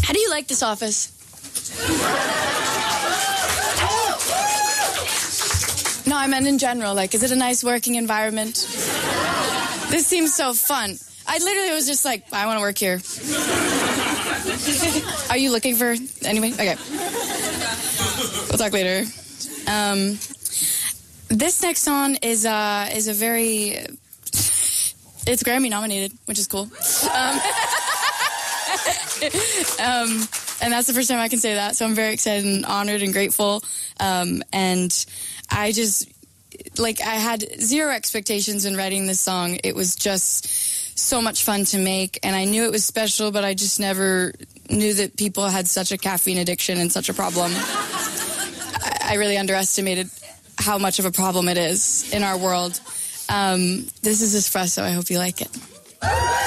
How do you like this office? No, I meant in general. Like, is it a nice working environment? This seems so fun. I literally was just like, I want to work here. Are you looking for anyway? Okay. We'll talk later. This next song is a very... It's Grammy nominated, which is cool. And that's the first time I can say that, so I'm very excited and honored and grateful. And I just, like, I had zero expectations in writing this song. It was just so much fun to make, and I knew it was special, but I just never knew that people had such a caffeine addiction and such a problem. I really underestimated how much of a problem it is in our world. This is Espresso. I hope you like it.